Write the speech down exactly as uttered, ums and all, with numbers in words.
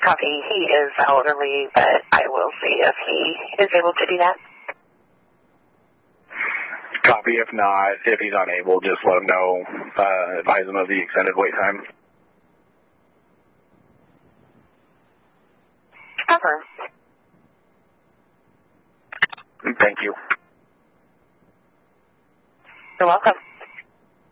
copy. He is elderly, but I will see if he is able to do that. Copy. If not, if he's unable, just let him know. Uh, advise him of the extended wait time. Confirm. Thank you. You're welcome.